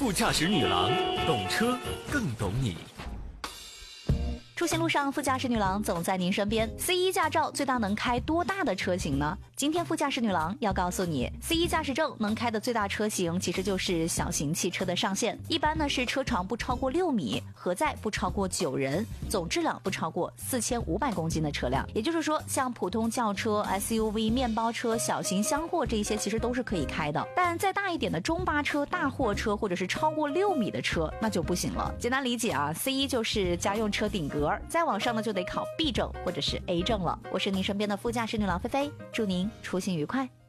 副驾驶女郎，懂车更懂你。 出行路上，副驾驶女郎总在您身边。C1 驾照最大能开多大的车型呢？今天副驾驶女郎要告诉你 ，C1 驾驶证能开的最大车型其实就是小型汽车的上限。一般呢是车长不超过6米，荷载不超过9人，总质量不超过4500公斤的车辆。也就是说，像普通轿车、SUV、面包车、小型厢货这一些其实都是可以开的。但再大一点的中巴车、大货车或者是超过6米的车，那就不行了。简单理解啊 ，C1 就是家用车顶格。再往上呢就得考 B 证或者是 A 证了。我是您身边的副驾驶女郎菲菲，祝您出行愉快。